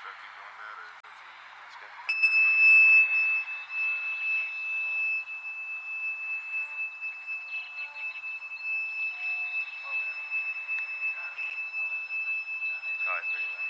Should I keep doing that, or That's good. Probably pretty loud.